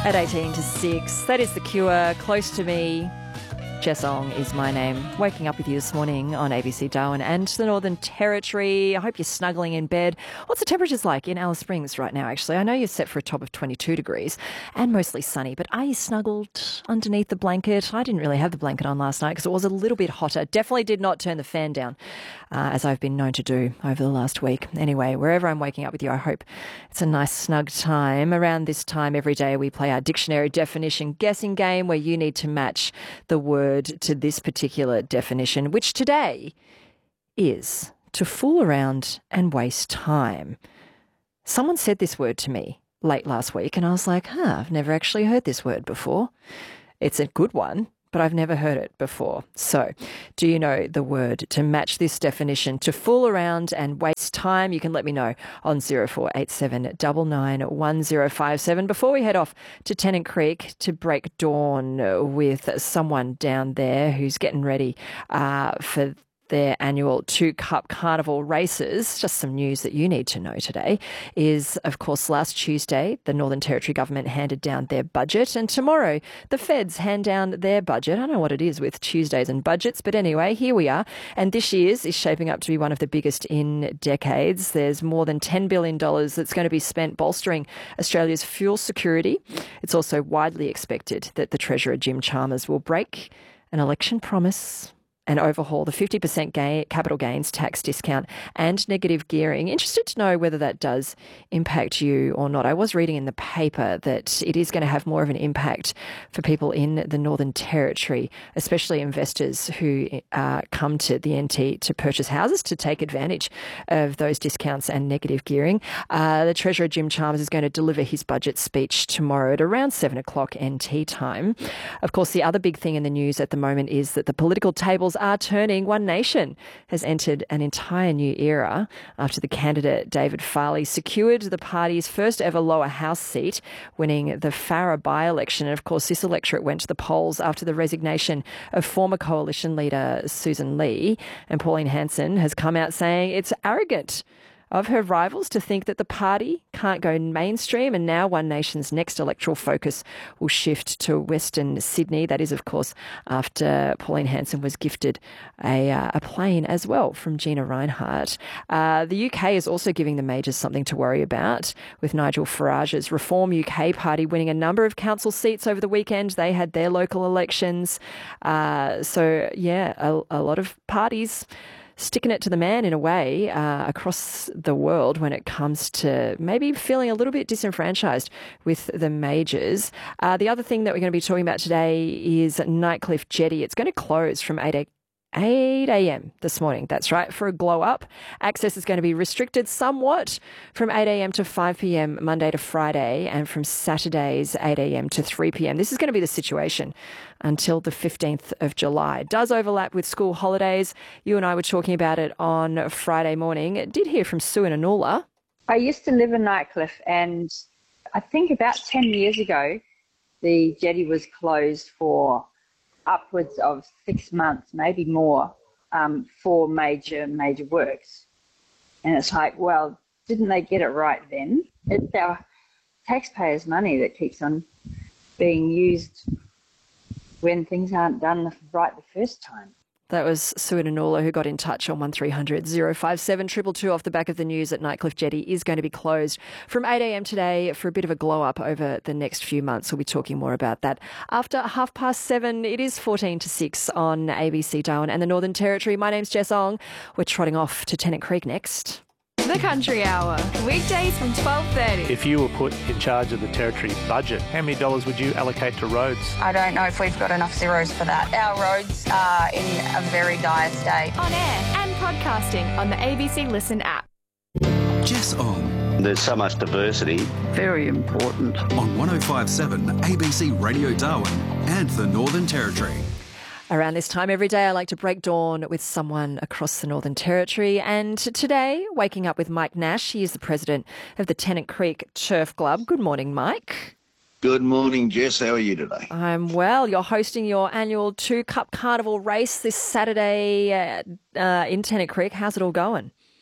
At 18 to 6, that is The Cure, Close to Me. Jess Ong is my name. Waking up with you this morning on ABC Darwin and the Northern Territory. I hope you're snuggling in bed. What's the temperatures like in Alice Springs right now, actually? I know you're set for a top of 22 degrees and mostly sunny, but are you snuggled underneath the blanket? I didn't really have the blanket on last night because it was a little bit hotter. Definitely did not turn the fan down, as I've been known to do over the last week. Anyway, wherever I'm waking up with you, I hope it's a nice snug time. Around this time every day we play our dictionary definition guessing game where you need to match the word to this particular definition, which today is to fool around and waste time. Someone said this word to me late last week and I was like, I've never actually heard this word before. It's a good one, but I've never heard it before. So, do you know the word to match this definition, to fool around and waste time? You can let me know on 0487 991057. Before we head off to Tennant Creek to break dawn with someone down there who's getting ready for their annual 2 Cup Carnival races. Just some news that you need to know today is, of course, last Tuesday, the Northern Territory government handed down their budget, and tomorrow the feds hand down their budget. I don't know what it is with Tuesdays and budgets, but anyway, here we are. And this year's is shaping up to be one of the biggest in decades. There's more than $10 billion that's going to be spent bolstering Australia's fuel security. It's also widely expected that the Treasurer, Jim Chalmers, will break an election promise and overhaul the 50% capital gains tax discount and negative gearing. Interested to know whether that does impact you or not. I was reading in the paper that it is going to have more of an impact for people in the Northern Territory, especially investors who come to the NT to purchase houses to take advantage of those discounts and negative gearing. The Treasurer, Jim Chalmers, is going to deliver his budget speech tomorrow at around 7 o'clock NT time. Of course, the other big thing in the news at the moment is that the political tables are turning. One Nation has entered an entire new era after the candidate David Farley secured the party's first ever lower house seat, winning the Farrer by-election. And of course, this electorate went to the polls after the resignation of former coalition leader Susan Lee. And Pauline Hanson has come out saying it's arrogant of her rivals to think that the party can't go mainstream, and now One Nation's next electoral focus will shift to Western Sydney. That is, of course, after Pauline Hanson was gifted a plane as well from Gina Rinehart. The UK is also giving the majors something to worry about, with Nigel Farage's Reform UK party winning a number of council seats over the weekend. They had their local elections. A lot of parties sticking it to the man in a way across the world when it comes to maybe feeling a little bit disenfranchised with the majors. The other thing that we're going to be talking about today is Nightcliff Jetty. It's going to close from 8 a.m. this morning. That's right, for a glow up. Access is going to be restricted somewhat from 8 a.m. to 5 p.m. Monday to Friday, and from Saturdays 8 a.m. to 3 p.m. This is going to be the situation until the 15th of July. It does overlap with school holidays. You and I were talking about it on Friday morning. I did hear from Sue in Anula. I used to live in Nightcliff, and I think about 10 years ago, the jetty was closed for upwards of 6 months, maybe more, for major works. And it's like, well, didn't they get it right then? It's our taxpayers' money that keeps on being used when things aren't done right the first time. That was Sue Nanula, who got in touch on 1300 057 222 off the back of the news that Nightcliff Jetty is going to be closed from 8 a.m. today for a bit of a glow up over the next few months. We'll be talking more about that after 7:30. It is 14 to 6 on ABC Darwin and the Northern Territory. My name's Jess Ong. We're trotting off to Tennant Creek next. The Country Hour, weekdays from 12:30. If you were put in charge of the Territory budget, how many dollars would you allocate to roads? I don't know if we've got enough zeros for that. Our roads are in a very dire state. On air and podcasting on the ABC Listen app. Jess Ong. There's so much diversity. Very important. On 1057 ABC Radio Darwin and the Northern Territory. Around this time every day, I like to break dawn with someone across the Northern Territory. And today, waking up with Mike Nash. He is the president of the Tennant Creek Turf Club. Good morning, Mike. Good morning, Jess. How are you today? I'm well. You're hosting your annual 2 Cup Carnival race this Saturday in Tennant Creek. How's it all going?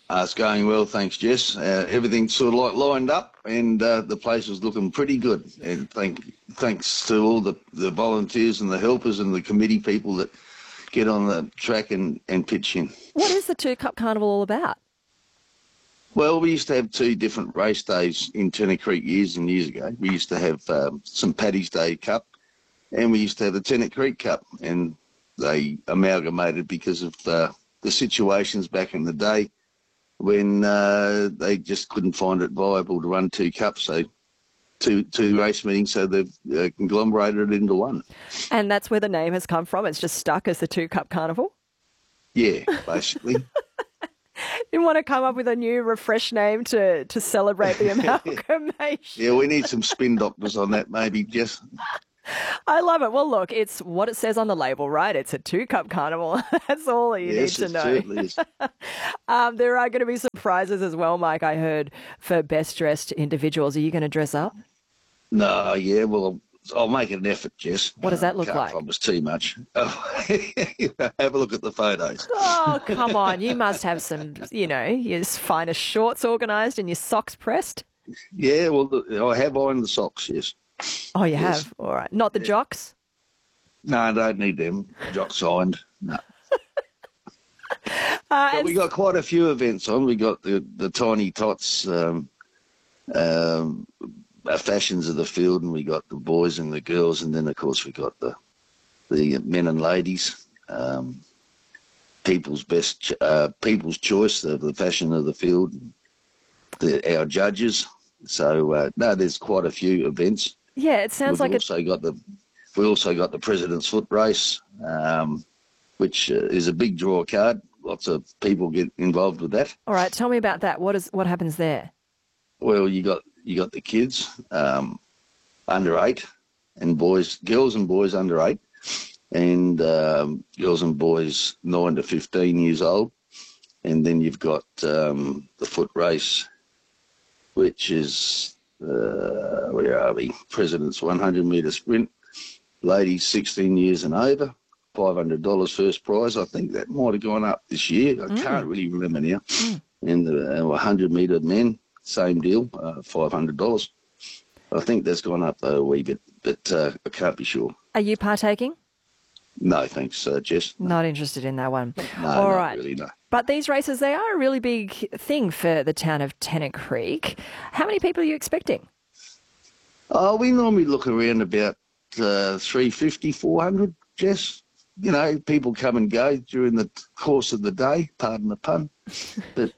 It's going well, thanks, Jess. Everything's sort of like lined up, and the place is looking pretty good. And thanks to all the volunteers and the helpers and the committee people that get on the track and pitch in. What is the Two Cup Carnival all about? Well, we used to have 2 different race days in Tennant Creek years and years ago. We used to have St Paddy's Day Cup, and we used to have the Tennant Creek Cup, and they amalgamated because of the situations back in the day when they just couldn't find it viable to run 2 cups. So two race meetings, so they've conglomerated it into one. And that's where the name has come from. It's just stuck as the Two Cup Carnival? Yeah, basically. Didn't want to come up with a new, refreshed name to celebrate the amalgamation. Yeah, we need some spin doctors on that, maybe, Jess. I love it. Well, look, it's what it says on the label, right? It's a 2 Cup Carnival. That's all you need to know. Yes, it certainly is. There are going to be some prizes as well, Mike, I heard, for best dressed individuals. Are you going to dress up? No, yeah, well, I'll make an effort, Jess. What does that look Can't like? promise too much. Have a look at the photos. Oh, come on. You must have some, your finest shorts organised and your socks pressed. Yeah, well, I have ironed the socks, yes. Oh, you have? All right. Not the jocks? No, I don't need them. Jocks ironed. No. But we got quite a few events on. We got the Tiny Tots fashions of the field, and we got the boys and the girls, and then, of course, we got the men and ladies, people's choice, the fashion of the field, our judges. So, no, there's quite a few events. Yeah, it sounds like we also got the President's Foot Race, which is a big draw card. Lots of people get involved with that. All right, tell me about that. What happens there? Well, you got the kids under 8, and girls and boys under 8, and girls and boys 9 to 15 years old, and then you've got the foot race, which is where are we? President's 100 metre sprint, ladies 16 years and over, $500 first prize. I think that might have gone up this year. I can't really remember now. And the 100 metre men, same deal, $500. I think that's gone up a wee bit, but I can't be sure. Are you partaking? No, thanks, Jess. No. Not interested in that one. No, All not right. really, no. But these races, they are a really big thing for the town of Tennant Creek. How many people are you expecting? Oh, we normally look around about 350, 400, Jess. People come and go during the course of the day, pardon the pun. But,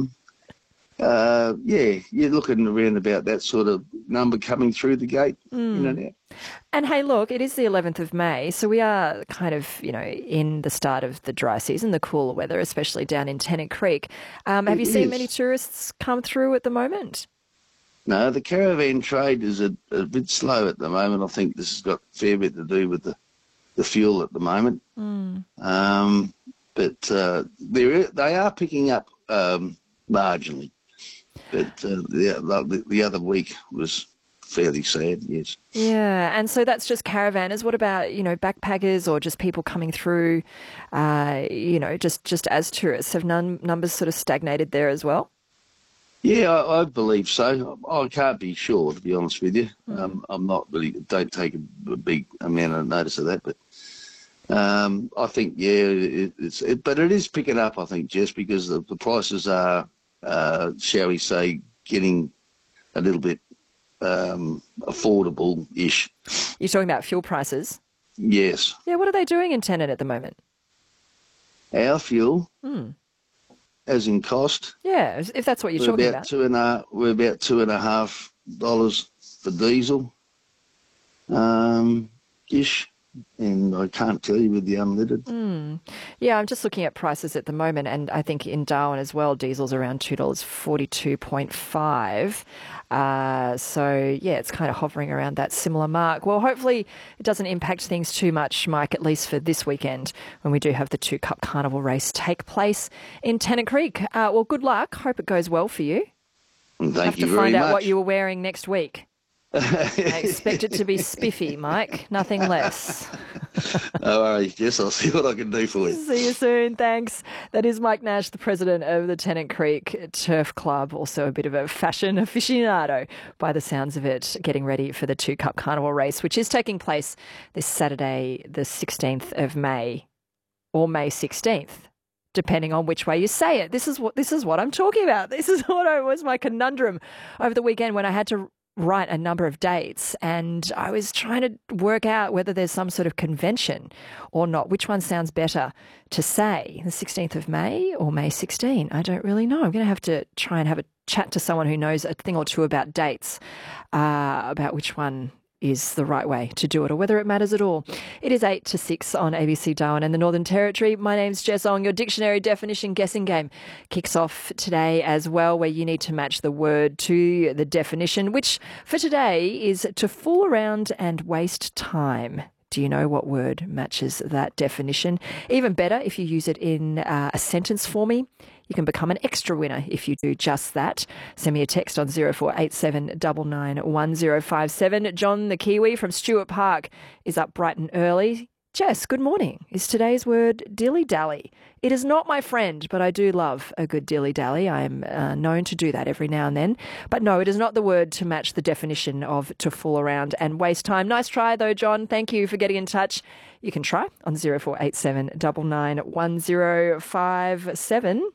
yeah, you're looking around about that sort of number coming through the gate. Now. And hey, look, it is the 11th of May, so we are kind of, in the start of the dry season, the cooler weather, especially down in Tennant Creek. Have you seen many tourists come through at the moment? No, the caravan trade is a bit slow at the moment. I think this has got a fair bit to do with the fuel at the moment. But they are picking up marginally. But the other week was fairly sad, yes. Yeah, and so that's just caravanners. What about, backpackers or just people coming through, just as tourists? Have numbers sort of stagnated there as well? Yeah, I believe so. I can't be sure, to be honest with you. I'm not really, don't take a big amount of notice of that, but I think, yeah, but it is picking up, I think, Jess, because the prices are, shall we say, getting a little bit affordable-ish. You're talking about fuel prices? Yes. Yeah, what are they doing in Tennant at the moment? Our fuel, as in cost. Yeah, if that's what you're talking about. We're about $2.50 for diesel, ish. And I can't tell you with the unleaded. Yeah, I'm just looking at prices at the moment, and I think in Darwin as well, diesel's around $2.42.5. So, yeah, it's kind of hovering around that similar mark. Well, hopefully it doesn't impact things too much, Mike, at least for this weekend when we do have the 2 Cup Carnival race take place in Tennant Creek. Well, good luck. Hope it goes well for you. And thank you very much. Have to find out what you were wearing next week. I expect it to be spiffy, Mike. Nothing less. No worries, Jess. I'll see what I can do for you. See you soon. Thanks. That is Mike Nash, the president of the Tennant Creek Turf Club, also a bit of a fashion aficionado by the sounds of it, getting ready for the 2 Cup Carnival race, which is taking place this Saturday, the 16th of May, or May 16th. Depending on which way you say it. This is what I'm talking about. This is what was my conundrum over the weekend when I had to write a number of dates, and I was trying to work out whether there's some sort of convention or not. Which one sounds better to say, the 16th of May or May 16? I don't really know. I'm going to have to try and have a chat to someone who knows a thing or two about dates, about which one is the right way to do it or whether it matters at all. It is 8 to 6 on ABC Darwin and the Northern Territory. My name's Jess Ong. Your dictionary definition guessing game kicks off today as well, where you need to match the word to the definition, which for today is to fool around and waste time. Do you know what word matches that definition? Even better, if you use it in a sentence for me, you can become an extra winner if you do just that. Send me a text on 0487 991057. John the Kiwi from Stewart Park is up bright and early. Jess, good morning. Is today's word dilly-dally? It is not my friend, but I do love a good dilly-dally. I am known to do that every now and then. But no, it is not the word to match the definition of to fool around and waste time. Nice try, though, John. Thank you for getting in touch. You can try on 0487 991057.